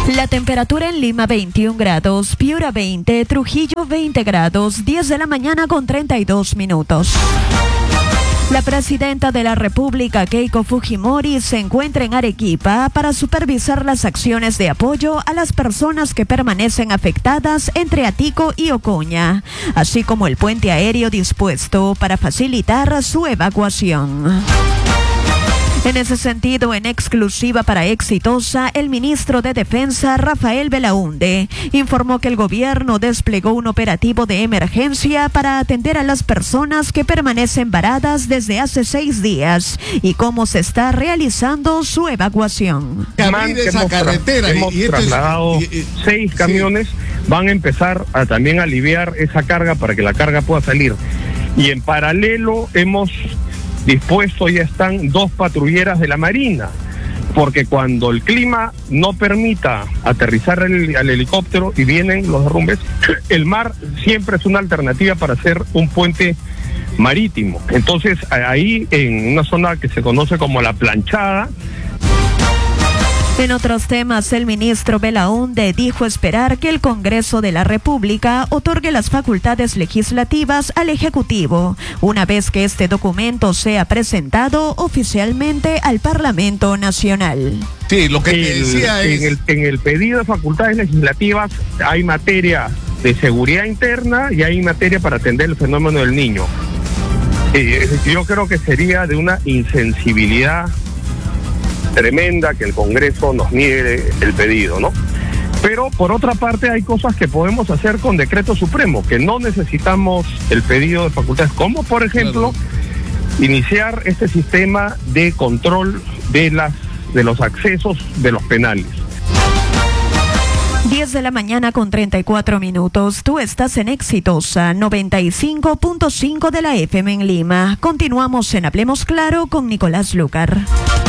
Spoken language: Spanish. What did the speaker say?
La temperatura en Lima 21 grados, Piura 20, Trujillo 20 grados, 10 de la mañana con 32 minutos. La presidenta de la República, Keiko Fujimori, se encuentra en Arequipa para supervisar las acciones de apoyo a las personas que permanecen afectadas entre Atico y Ocoña, así como el puente aéreo dispuesto para facilitar su evacuación. En ese sentido, en exclusiva para Exitosa, el ministro de Defensa, Rafael Belaúnde, informó que el gobierno desplegó un operativo de emergencia para atender a las personas que permanecen varadas desde hace 6 días y cómo se está realizando su evacuación. Esa carretera hemos trasladado 6 camiones, van a empezar a también aliviar esa carga para que la carga pueda salir. Y en paralelo hemos dispuesto, ya están 2 patrulleras de la Marina, porque cuando el clima no permita aterrizar al helicóptero y vienen los derrumbes, el mar siempre es una alternativa para hacer un puente marítimo. Entonces ahí en una zona que se conoce como La Planchada. En otros temas, el ministro Belaúnde dijo esperar que el Congreso de la República otorgue las facultades legislativas al Ejecutivo, una vez que este documento sea presentado oficialmente al Parlamento Nacional. Sí, lo que te decía es... En el pedido de facultades legislativas hay materia de seguridad interna y hay materia para atender el fenómeno del niño. Yo creo que sería de una insensibilidad tremenda que el Congreso nos niegue el pedido, ¿no? Pero por otra parte hay cosas que podemos hacer con decreto supremo, que no necesitamos el pedido de facultades, como por ejemplo iniciar este sistema de control de los accesos de los penales. 10 de la mañana con 34 minutos. Tú estás en Exitosa 95.5 de la FM en Lima. Continuamos en Hablemos Claro con Nicolás Lucar.